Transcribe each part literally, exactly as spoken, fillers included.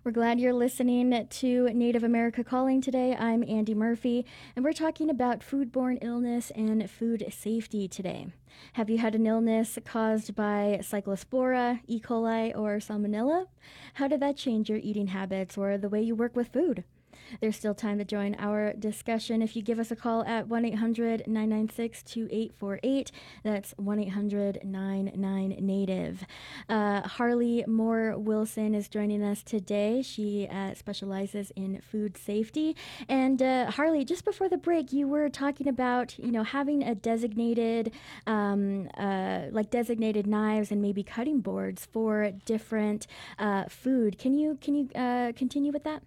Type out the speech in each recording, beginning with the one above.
We're glad you're listening to Native America Calling today. I'm Andy Murphy, and we're talking about foodborne illness and food safety today. Have you had an illness caused by Cyclospora, E. coli, or Salmonella? How did that change your eating habits or the way you work with food? There's still time to join our discussion if you give us a call at one eight hundred nine nine six two eight four eight. That's one eight hundred nine nine native. Uh, Harley Moore Wilson is joining us today. She uh, specializes in food safety. And uh, Harley, just before the break, you were talking about, you know, having a designated, um, uh, like designated knives and maybe cutting boards for different uh, food. Can you can you uh, continue with that?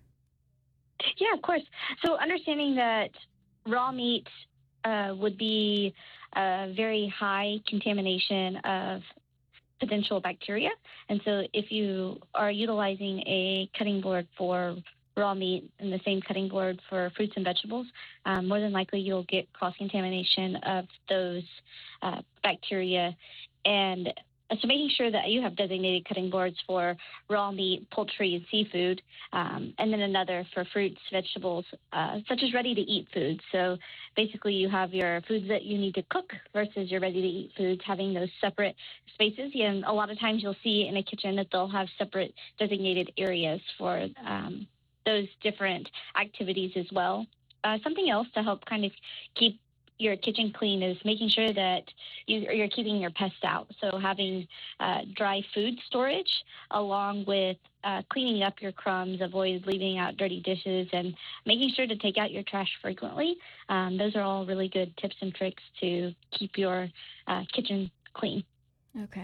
Yeah, of course. So understanding that raw meat uh, would be a very high contamination of potential bacteria. And so if you are utilizing a cutting board for raw meat and the same cutting board for fruits and vegetables, um, more than likely you'll get cross-contamination of those uh, bacteria. And so making sure that you have designated cutting boards for raw meat, poultry, and seafood, um, and then another for fruits, vegetables, uh, such as ready-to-eat foods. So basically you have your foods that you need to cook versus your ready-to-eat foods, having those separate spaces. And a lot of times you'll see in a kitchen that they'll have separate designated areas for um, those different activities as well. Uh, something else to help kind of keep your kitchen clean is making sure that you, you're keeping your pests out. So having uh, dry food storage along with uh, cleaning up your crumbs, avoid leaving out dirty dishes, and making sure to take out your trash frequently. Um, those are all really good tips and tricks to keep your uh, kitchen clean. Okay.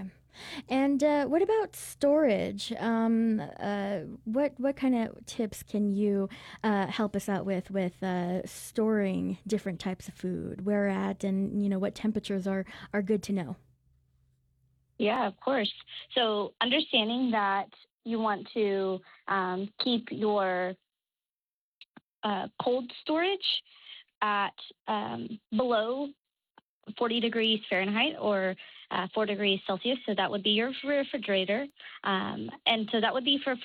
And uh, what about storage? Um, uh, what what kind of tips can you uh, help us out with with uh, storing different types of food? Where at, and you know what temperatures are are good to know? Yeah, of course. So understanding that you want to um, keep your uh, cold storage at um, below forty degrees Fahrenheit or uh, four degrees Celsius. So that would be your refrigerator. Um, and so that would be for